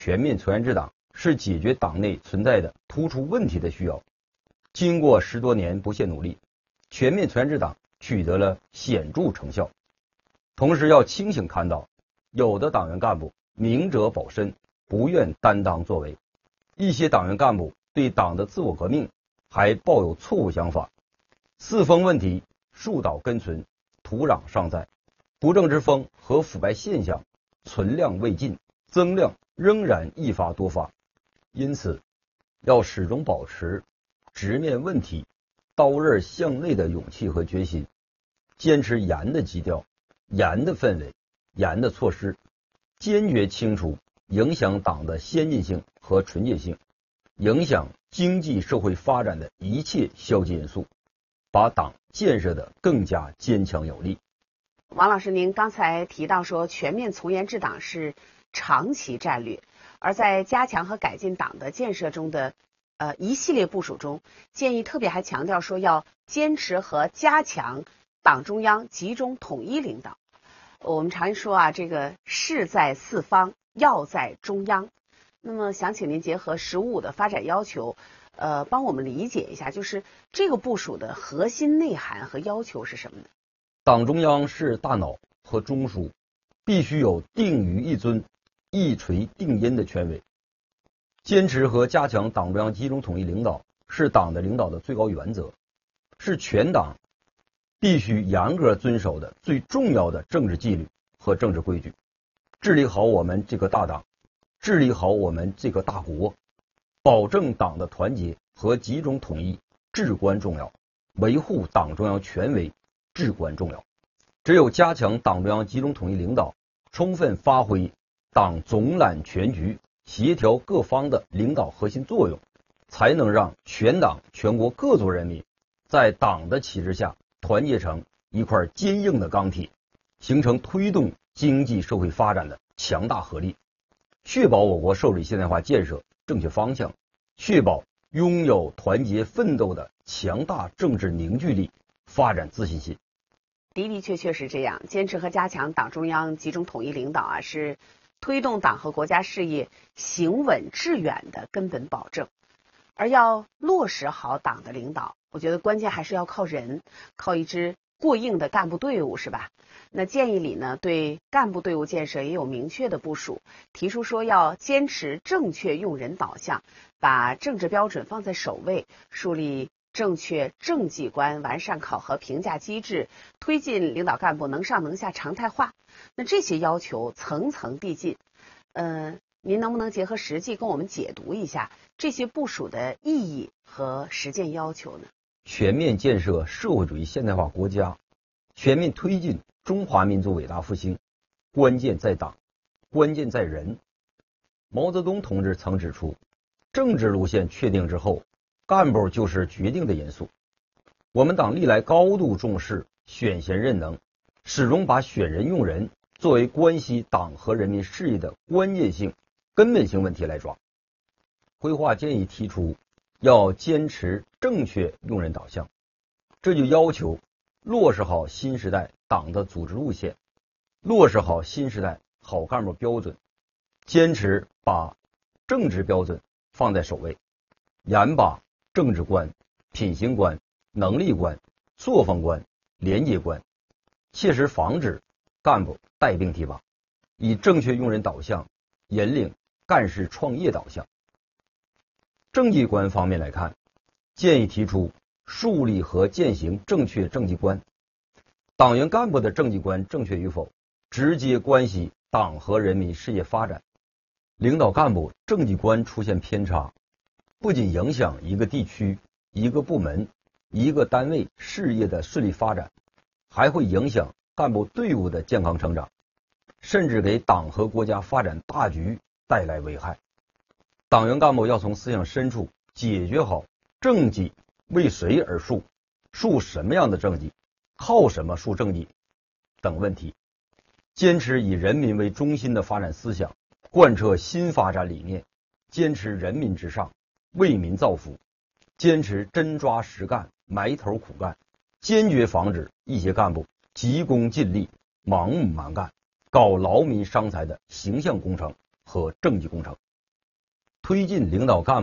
全面从严治党是解决党内存在的突出问题的需要。经过10多年不懈努力，全面从严治党取得了显著成效。同时要清醒看到，有的党员干部明哲保身，不愿担当作为；一些党员干部对党的自我革命还抱有错误想法。四风问题树倒根存，土壤尚在，不正之风和腐败现象存量未尽，增量仍然易发多发。因此要始终保持直面问题、刀刃向内的勇气和决心，坚持严的基调、严的氛围、严的措施，坚决清除影响党的先进性和纯洁性、影响经济社会发展的一切消极因素，把党建设得更加坚强有力。 王老师，您刚才提到说全面从严治党是长期战略，而在加强和改进党的建设中的一系列部署中，建议特别还强调说要坚持和加强党中央集中统一领导。我们常说啊，这个势在四方，要在中央。那么想请您结合“15+5”的发展要求，帮我们理解一下，就是这个部署的核心内涵和要求是什么呢？ 党中央是大脑和中枢，必须有定于一尊、一锤定音的权威。坚持和加强党中央集中统一领导是党的领导的最高原则，是全党必须严格遵守的最重要的政治纪律和政治规矩。治理好我们这个大党，治理好我们这个大国，保证党的团结和集中统一至关重要，维护党中央权威至关重要。只有加强党中央集中统一领导，充分发挥党总揽全局、协调各方的领导核心作用，才能让全党全国各族人民在党的旗帜下团结成一块坚硬的钢铁，形成推动经济社会发展的强大合力，确保我国受理现代化建设正确方向，确保拥有团结奋斗的强大政治凝聚力、发展自信心。 的的确确是这样，坚持和加强党中央集中统一领导啊，是推动党和国家事业行稳致远的根本保证。而要落实好党的领导，我觉得关键还是要靠人，靠一支过硬的干部队伍，是吧？那建议里呢，对干部队伍建设也有明确的部署，提出说要坚持正确用人导向，把政治标准放在首位，树立正确政绩观，完善考核评价机制，推进领导干部能上能下常态化。那这些要求层层递进，您能不能结合实际跟我们解读一下这些部署的意义和实践要求呢？ 全面建设社会主义现代化国家，全面推进中华民族伟大复兴，关键在党，关键在人。毛泽东同志曾指出，政治路线确定之后，干部就是决定的因素。我们党历来高度重视选贤任能，始终把选人用人作为关系党和人民事业的关键性、根本性问题来抓。规划建议提出要坚持正确用人导向，这就要求落实好新时代党的组织路线，落实好新时代好干部标准，坚持把政治标准放在首位，严把政治观、品行观、能力观、作风观、廉洁观，切实防止干部带兵提拔，以正确用人导向引领干事创业导向。政绩观方面来看，建议提出树立和践行正确政绩观。党员干部的政绩观正确与否，直接关系党和人民事业发展。领导干部政绩观出现偏差，不仅影响一个地区、一个部门、一个单位事业的顺利发展，还会影响干部队伍的健康成长，甚至给党和国家发展大局带来危害。党员干部要从思想深处解决好政绩为谁而树、树什么样的政绩、靠什么树政绩等问题，坚持以人民为中心的发展思想，贯彻新发展理念，坚持人民至上、为民造福，坚持真抓实干、埋头苦干，坚决防止一些干部急功近利、盲目蛮干，搞劳民伤财的形象工程和政绩工程。 推进领导干